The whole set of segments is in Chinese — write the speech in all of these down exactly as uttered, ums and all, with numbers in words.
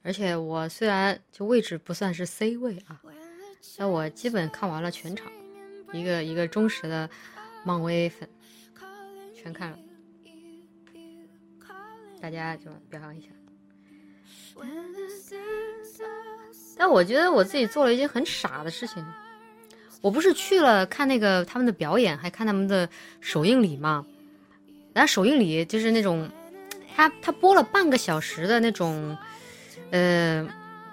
而且我虽然就位置不算是 C 位啊，但我基本看完了全场，一个一个忠实的漫威粉，全看了，大家就表扬一下。但我觉得我自己做了一件很傻的事情，我不是去了看那个他们的表演，还看他们的首映礼嘛，然后首映礼就是那种他他播了半个小时的那种呃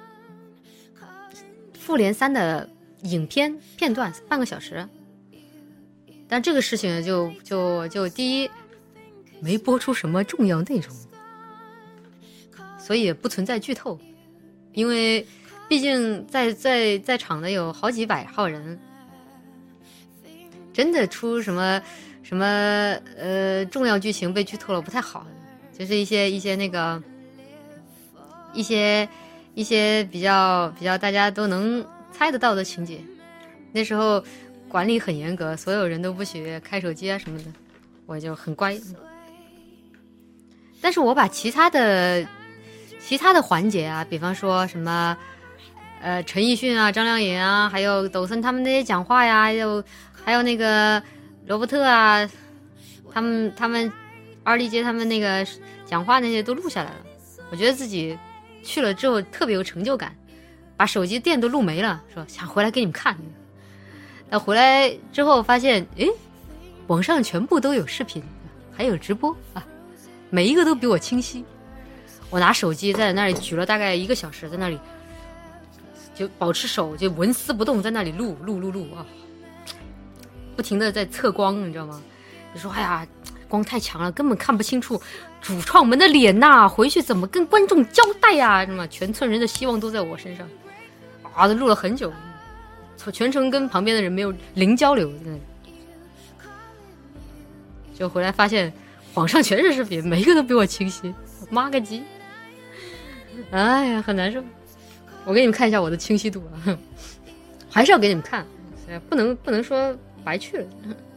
复联三的影片片段，半个小时。但这个事情就就就第一没播出什么重要内容，所以也不存在剧透，因为毕竟在在在场的有好几百号人，真的出什么什么呃重要剧情被剧透了不太好，就是一些一些那个一些一些比较比较大家都能猜得到的情节。那时候管理很严格，所有人都不许开手机啊什么的，我就很乖。但是我把其他的其他的环节啊，比方说什么呃陈奕迅啊、张靓颖啊，还有抖森他们那些讲话呀，还有还有那个罗伯特啊，他们他们二丽街他们那个讲话那些都录下来了。我觉得自己去了之后特别有成就感，把手机电都录没了，说想回来给你们看。那回来之后发现，诶，网上全部都有视频，还有直播啊，每一个都比我清晰。我拿手机在那里举了大概一个小时，在那里就保持手就纹丝不动，在那里录录录录啊，不停的在测光，你知道吗？就说哎呀，光太强了，根本看不清楚主创们的脸呐、啊，回去怎么跟观众交代呀、啊？什么全村人的希望都在我身上啊！录了很久，全程跟旁边的人没有零交流，就回来发现网上全是视频，每一个都比我清晰，妈个鸡！哎呀，很难受。我给你们看一下我的清晰度啊，还是要给你们看，不能不能说白去了。